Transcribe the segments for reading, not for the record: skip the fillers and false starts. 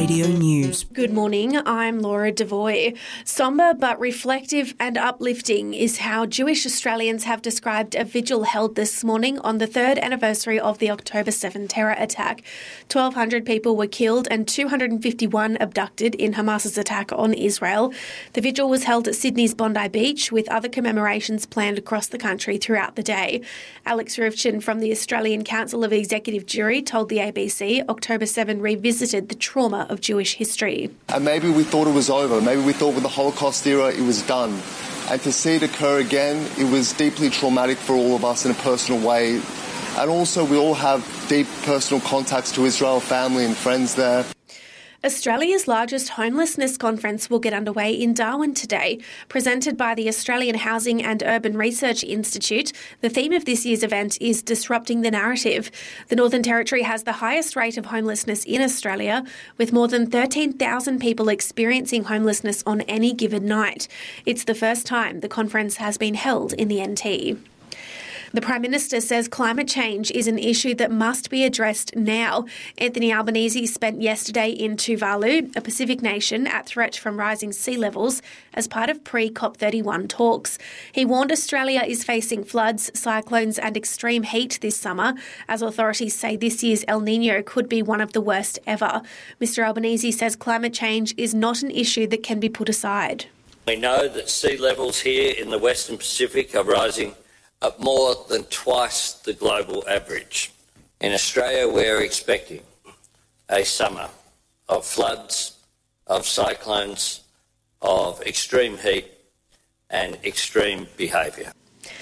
Radio News. Good morning, I'm Laura Devoy. Sombre but reflective and uplifting is how Jewish Australians have described a vigil held this morning on the third anniversary of the October 7 terror attack. 1,200 people were killed and 251 abducted in Hamas's attack on Israel. The vigil was held at Sydney's Bondi Beach, with other commemorations planned across the country throughout the day. Alex Rivchin from the Australian Council of Executive Jury told the ABC October 7 revisited the trauma of Jewish history. And maybe we thought it was over. Maybe we thought with the Holocaust era it was done. And to see it occur again, it was deeply traumatic for all of us in a personal way. And also we all have deep personal contacts to Israel, family and friends there. Australia's largest homelessness conference will get underway in Darwin today. Presented by the Australian Housing and Urban Research Institute, the theme of this year's event is Disrupting the Narrative. The Northern Territory has the highest rate of homelessness in Australia, with more than 13,000 people experiencing homelessness on any given night. It's the first time the conference has been held in the NT. The Prime Minister says climate change is an issue that must be addressed now. Anthony Albanese spent yesterday in Tuvalu, a Pacific nation at threat from rising sea levels, as part of pre-COP31 talks. He warned Australia is facing floods, cyclones and extreme heat this summer, as authorities say this year's El Niño could be one of the worst ever. Mr Albanese says climate change is not an issue that can be put aside. We know that sea levels here in the Western Pacific are rising at more than twice the global average. In Australia, we're expecting a summer of floods, of cyclones, of extreme heat and extreme behaviour.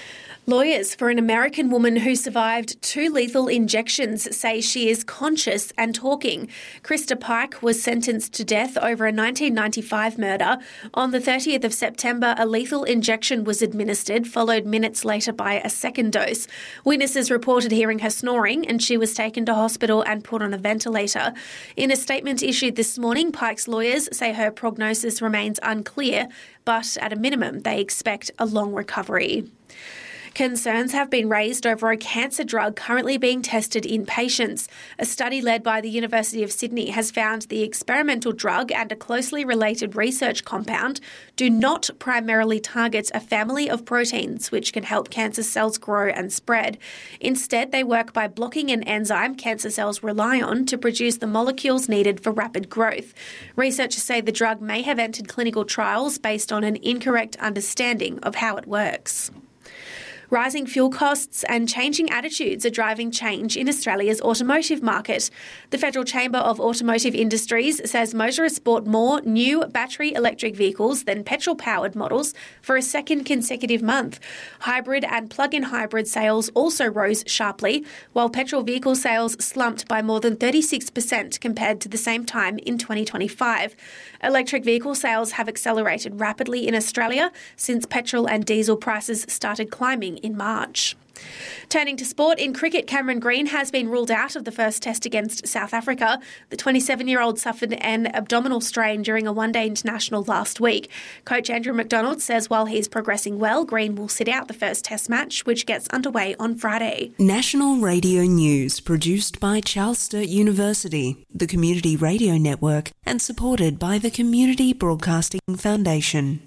Lawyers for an American woman who survived 2 lethal injections say she is conscious and talking. Krista Pike was sentenced to death over a 1995 murder. On the 30th of September, a lethal injection was administered, followed minutes later by a second dose. Witnesses reported hearing her snoring, and she was taken to hospital and put on a ventilator. In a statement issued this morning, Pike's lawyers say her prognosis remains unclear, but at a minimum, they expect a long recovery. Concerns have been raised over a cancer drug currently being tested in patients. A study led by the University of Sydney has found the experimental drug and a closely related research compound do not primarily target a family of proteins which can help cancer cells grow and spread. Instead, they work by blocking an enzyme cancer cells rely on to produce the molecules needed for rapid growth. Researchers say the drug may have entered clinical trials based on an incorrect understanding of how it works. Rising fuel costs and changing attitudes are driving change in Australia's automotive market. The Federal Chamber of Automotive Industries says motorists bought more new battery electric vehicles than petrol-powered models for a second consecutive month. Hybrid and plug-in hybrid sales also rose sharply, while petrol vehicle sales slumped by more than 36% compared to the same time in 2025. Electric vehicle sales have accelerated rapidly in Australia since petrol and diesel prices started climbing in March. Turning to sport, in cricket, Cameron Green has been ruled out of the first test against South Africa. The 27-year-old suffered an abdominal strain during a one-day international last week. Coach Andrew McDonald says while he's progressing well, Green will sit out the first test match, which gets underway on Friday. National Radio News, produced by Charles Sturt University, the Community Radio Network, and supported by the Community Broadcasting Foundation.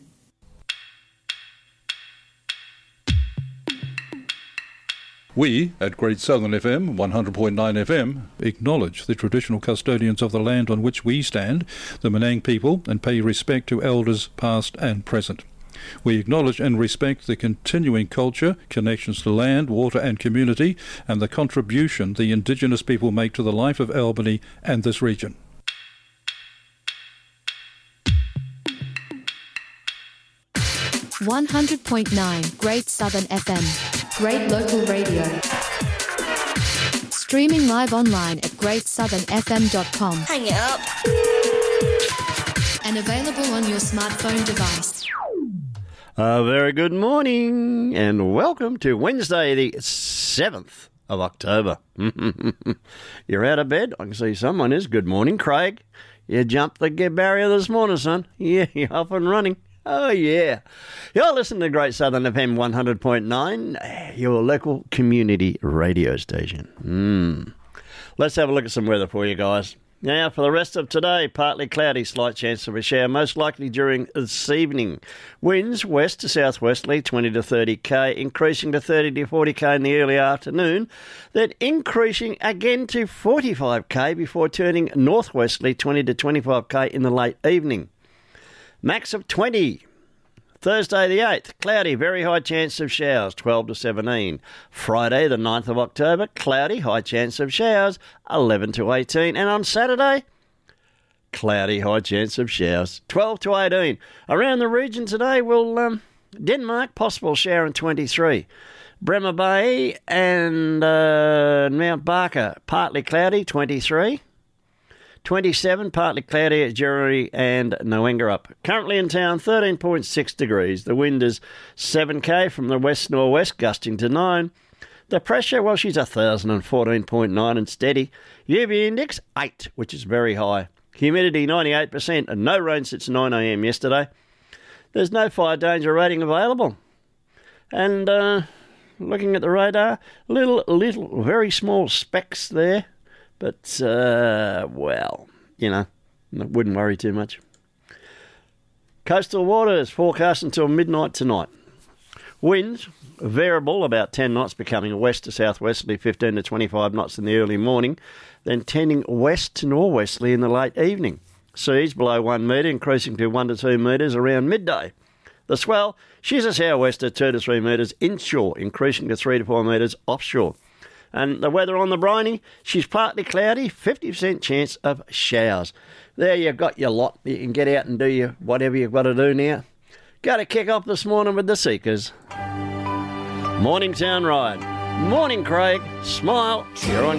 We, at Great Southern FM, 100.9 FM, acknowledge the traditional custodians of the land on which we stand, the Menang people, and pay respect to elders past and present. We acknowledge and respect the continuing culture, connections to land, water and community, and the contribution the Indigenous people make to the life of Albany and this region. .9 Great Southern FM. Great local radio. Streaming live online at greatsouthernfm.com. Hang it up. And available on your smartphone device. A very good morning and welcome to Wednesday the 7th of October. You're out of bed? I can see someone is. Good morning, Craig. You jumped the barrier this morning, son. Yeah, you're off and running. Oh, yeah. You're listening to Great Southern FM 100.9, your local community radio station. Let's have a look at some weather for you guys. Now, for the rest of today, partly cloudy, slight chance of a shower, most likely during this evening. Winds west to southwesterly, 20 to 30k, increasing to 30 to 40k in the early afternoon, then increasing again to 45k before turning northwesterly, 20 to 25k in the late evening. Max of 20. Thursday the 8th, cloudy, very high chance of showers, 12 to 17. Friday the 9th of October, cloudy, high chance of showers, 11 to 18. And on Saturday, cloudy, high chance of showers, 12 to 18. Around the region today, Denmark, possible shower in 23. Bremer Bay and Mount Barker, partly cloudy, 23. 27, partly cloudy at Jerry and Noengarup. Currently in town, 13.6 degrees. The wind is 7k from the west-northwest, gusting to 9. The pressure, well, she's 1,014.9 and steady. UV index, 8, which is very high. Humidity, 98%, and no rain since 9 a.m. yesterday. There's no fire danger rating available. And looking at the radar, little, very small specks there. But, well, wouldn't worry too much. Coastal waters forecast until midnight tonight. Winds variable, about 10 knots, becoming west to southwesterly, 15 to 25 knots in the early morning, then tending west to northwesterly in the late evening. Seas below 1 metre, increasing to 1 to 2 metres around midday. The swell, she's a southwester, 2 to 3 metres inshore, increasing to 3 to 4 metres offshore. And the weather on the briny, she's partly cloudy, 50% chance of showers. There you've got your lot. You can get out and do whatever you've got to do now. Got to kick off this morning with the Seekers. Morning Town Ride. Morning, Craig. Smile. You're on